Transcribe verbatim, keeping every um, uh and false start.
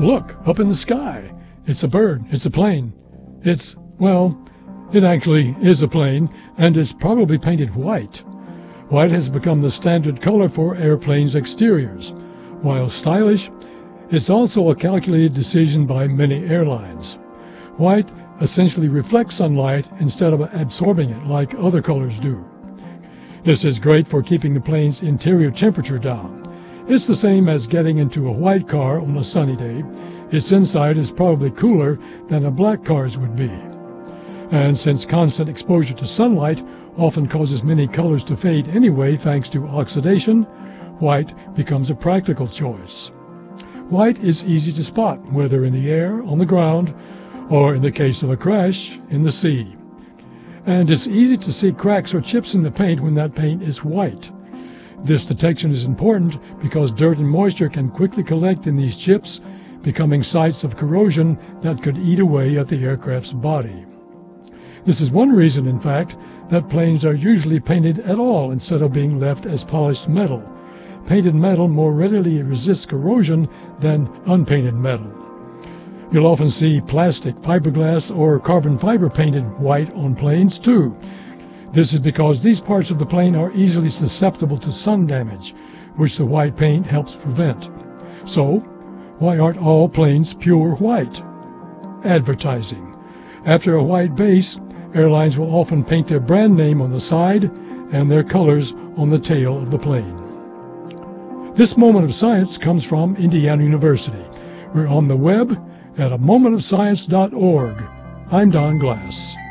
Look, up in the sky. It's a bird. It's a plane. It's, well, it actually is a plane, and is probably painted white. White has become the standard color for airplanes' exteriors. While stylish, it's also a calculated decision by many airlines. White essentially reflects sunlight instead of absorbing it like other colors do. This is great for keeping the plane's interior temperature down. It's the same as getting into a white car on a sunny day. Its inside is probably cooler than a black car's would be. And since constant exposure to sunlight often causes many colors to fade anyway thanks to oxidation, white becomes a practical choice. White is easy to spot, whether in the air, on the ground, or in the case of a crash, in the sea. And it's easy to see cracks or chips in the paint when that paint is white. This detection is important because dirt and moisture can quickly collect in these chips, becoming sites of corrosion that could eat away at the aircraft's body. This is one reason, in fact, that planes are usually painted at all instead of being left as polished metal. Painted metal more readily resists corrosion than unpainted metal. You'll often see plastic, fiberglass, or carbon fiber painted white on planes, too. This is because these parts of the plane are easily susceptible to sun damage, which the white paint helps prevent. So, why aren't all planes pure white? Advertising. After a white base, airlines will often paint their brand name on the side and their colors on the tail of the plane. This Moment of Science comes from Indiana University. We're on the web at a moment of science dot org. I'm Don Glass.